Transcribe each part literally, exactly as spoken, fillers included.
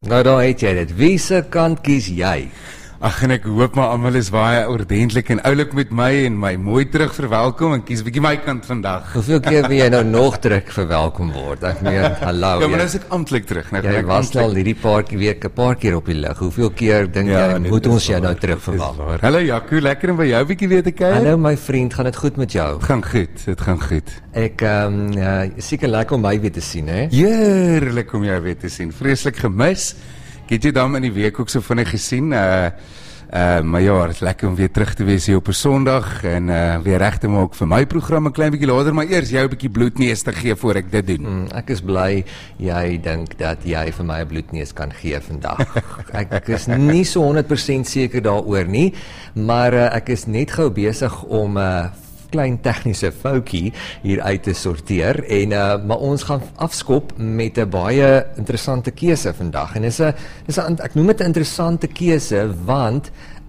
Nou dan het jy dit. Wie se kant kies jy? Ag, en ek hoop maar almal is baie ordentlik en oulik met my en my mooi terug verwelkom en kies 'n bietjie my kant vandag. Hoeveel keer wil jy nou nog terug verwelkom word? Ek meen, hallo. Ja, maar nou jy- is ek amptelik terug. Nou, Jy gaan ek was amptelik- al hierdie paar keer week 'n paar keer op die lig. Hoeveel keer dink Ja, jy nee, moet dis ons jou waar, nou terug dis verwelkom? waar. Hallo Jaco, lekker om by jou 'n bietjie weer te kuier. Hallo my vriend, gaan dit goed met jou? Het gaan goed, dit gaan goed. Ek ehm um, uh, seker lekker om my weer te sien, hè? Heerlik om jou weer te sien. Vreeslik gemis. Ek het jou dan in die week ook so vinnig gesien. Uh Uh, maar ja, het is lekker om weer terug te wees hier op 'n Sondag en uh, weer reg te maak vir my program 'n klein bietjie later, maar eers jou 'n bietjie bloedneus te gee voor ek dit doen. Mm, ek is bly jy dink dat jy vir my 'n bloedneus kan gee vandag. ek, ek is nie so honderd persent seker daaroor nie, maar uh, ek is net gou besig om 'n uh, klein tegniese foutjie hier uit te sorteer en uh, maar ons gaan afskop met 'n baie interessante keuse vandag. En dis 'n dis 'n ek noem dit 'n interessante keuse want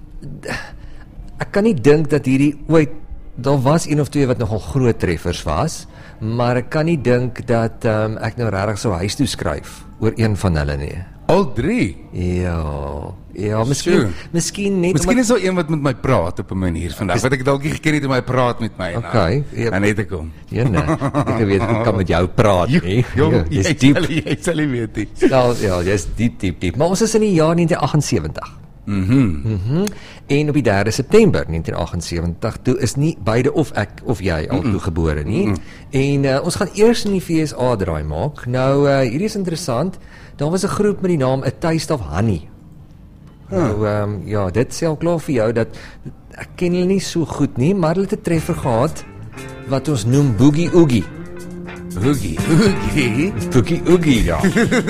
ek kan nie dink dat hierdie ooit daar was een of twee wat nogal groot treffers was, maar ek kan nie dink dat um, ek nou regtig sou huis toe skryf oor een van hulle nie. Al drie. Ja, ja, miskien Sjoe. miskien net Miskien is daar een wat met my praat op 'n manier vandag. Wat ek dalk nie geken het om my praat met my. Okay, nou, ja. Dan net ek kom. Ja, nee, ek weet ek kan met jou praat, nie. Jong, Jy's jy diep. sal jy sal nie weet nie. Nou, ja, jy's diep, diep, diep. Maar ons is in die jaar negentien agt en sewentig. Mhm. Mhm. En op die derde September negentien agt en sewentig toe is nie beide of ek of jy al toe gebore nie. Mm -mm. En uh, ons gaan eers in die V S A draai maak. Nou uh, hierdie is interessant. Daar was 'n groep met die naam A Taste of Honey. Huh. Nou ehm um, ja, dit sê al klaar vir jou dat ek ken hulle nie so goed nie, maar hulle het 'n treffer gehad wat ons noem Boogie Oogie. Oogie, oogie. Boogie Oogie, ja.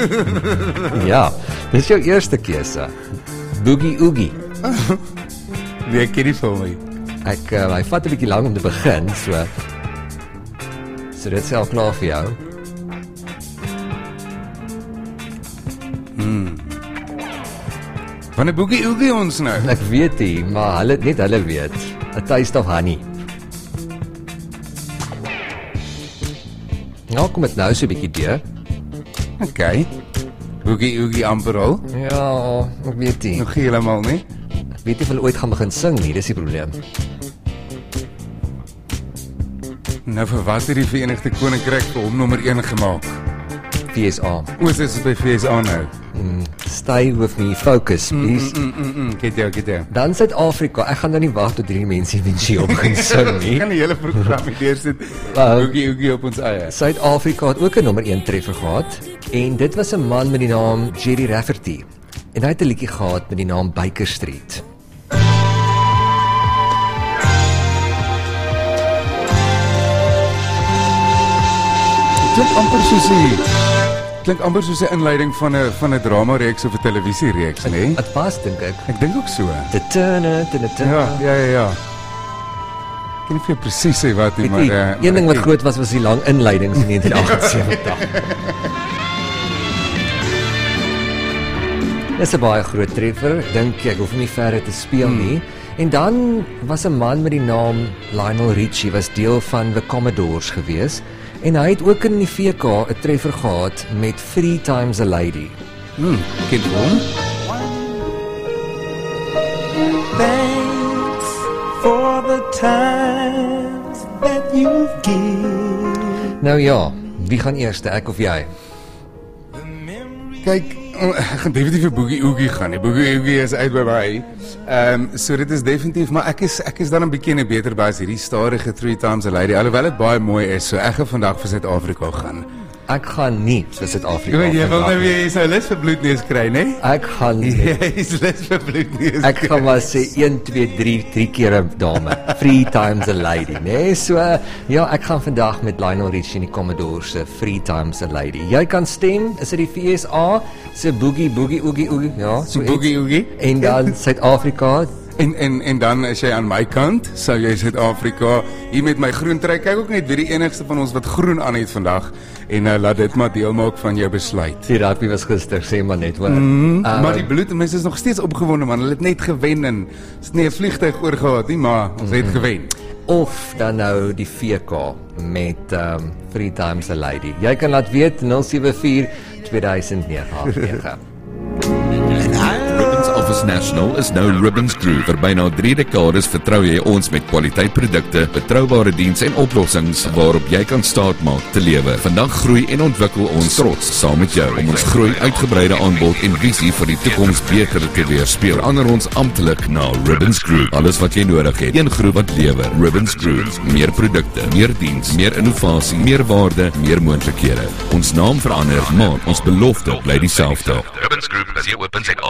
Ja, dis jou eerste keuse. Boogie Oogie. Nee, ek ken nie vir my. Ek uh, hy vat 'n bietjie lank om te begin, so so dit sê al klaar vir jou. Van 'n boogie oogie ons nou. Ek weet nie, maar hulle net hulle weet. A Taste of Honey. Nou kom dit nou so 'n bietjie deur. Okay. Boogie oogie amper al. Ja, ek weet nie. Nog heeltemal nie. Ek weet nie of hulle ooit gaan begin sing nie, dis die probleem. Nou vir wat het die Verenigde Koninkryk vir hom nommer een gemaak? V S A. Oos is by V S A nou. Mm, stay with me, focus, please. Mm, mm, mm, mm. Get jou, get jou. Dan Suid-Afrika. Ek gaan nou nie wag tot hierdie mense eventueel begin sing nie. Ek gaan die hele program hier deursit. Wow. Boogie oogie op ons eie. Suid-Afrika het ook 'n nommer een treffer gehad en dit was 'n man met die naam Jerry Rafferty. En hy het 'n liedjie gehad met die naam Baker Street. Klink amper soos 'n klink amper soos 'n inleiding van 'n van 'n drama reeks of 'n televisiereeks, nê? Nee? Dit pas dink ek. Ek dink ook so. Te turn te turn. Ja, ja, ja, ja. Ek kan nie vir jou presies sê wat nie, Weet maar jy, uh, een ding wat groot was was die lang inleidings in negentien agt en sewentig. Dis 'n baie groot treffer. Ek dink ek hoef nie verder te speel hmm. nie. En dan was 'n man met die naam Lionel Richie was deel van the Commodores gewees en hy het ook in die V K 'n treffer gehad met Three Times a Lady. Hmm, ken jy hom? Thanks for the times that you've given. Nou ja, wie gaan eers, ek of jy? Kyk, ek gaan definitief vir Boogie Oogie gaan. Die Boogie Oogie is uit by my. Ehm um, so dit is definitief, maar ek is ek is dan 'n bietjie 'n beter by as hierdie stadige Three Times a Lady. Alhoewel dit baie mooi is, so ek gaan vandag vir Suid-Afrika gaan. Ek gaan nie vir Suid-Afrika. Jy jy wil vandag nou nie. weer sy lys vir bloedneus kry, né? Ek gaan nie. Jy is lys vir bloedneus. Ek gaan maar sê een twee drie drie keer 'n dame. Three times a lady, né? Nee, so ja, ek gaan vandag met Lionel Richie en die Commodores se Three Times a Lady. Jy kan stem, is dit die V S A se Boogie Boogie Oogie Oogie, ja, so Boogie Oogie. En dan Suid-Afrika. En en en dan is jy aan my kant, sou jy Suid-Afrika hier met my groen trui. Kyk ook net wie die enigste van ons wat groen aan het vandag en uh, laat dit maar deel maak van jou besluit. Die rugby was gister, sê maar net hoor. Mm, uh, maar die bloedmense is nog steeds opgewonde man. Hulle het net gewen en is nie 'n vliegtuig oor gehad nie, maar ons het mm. gewen. Of dan nou die V K met um, Three Times a Lady. Jy kan laat weet nul sewe vier twee duisend nege agt nege. Office National is nou Ribbons Group. Vir byna drie dekades vertrou jy ons met kwaliteitprodukte, betroubare diens en oplossings waarop jy kan staatmaak te lewer. Vandag groei en ontwikkel ons trots saam met jou om ons groei, uitgebreide aanbod en visie vir die toekoms beter te weerspieël. Verander ons amptelik na Ribbons Group. Alles wat jy nodig het, een groep wat lewer. Ribbons Group. Meer produkte, meer diens, meer innovasie, meer waarde, meer moontlikhede. Ons naam verander, maar ons belofte bly dieselfde. Ribbons Group is hier open Zuid-Afrika.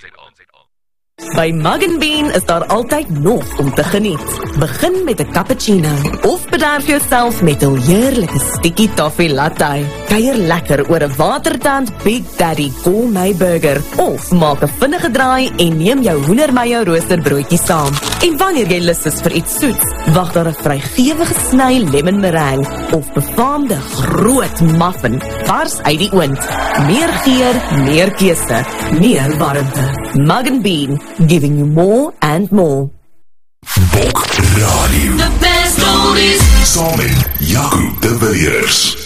By Mug and Bean is daar altyd nog om te geniet. Begin met 'n cappuccino of bederf jouself met 'n heerlike sticky toffee latte. Kuier lekker oor 'n watertand Big Daddy gourmet burger of maak 'n vinnige draai en neem jou hoendermayo roosterbroodjie saam. En wanneer jy lus is vir iets soets, wag daar 'n vrygewige sny lemon meringue of befaamde groot muffin vars uit die oond. Meer geur, meer keuse, meer warmte. Mug and Bean, giving you more and more. Bok Radio. The best oldies. Saam met Jaco de Villiers.